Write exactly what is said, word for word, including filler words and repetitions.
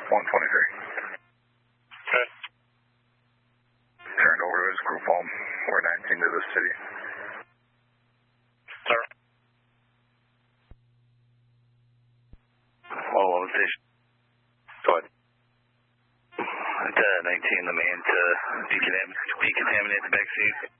one twenty-three. Okay. Turned over to his group home. We're nineteen to the city. Sir. All on station. Go ahead. Uh, nineteen, the man to decontaminate, decontaminate the back seat.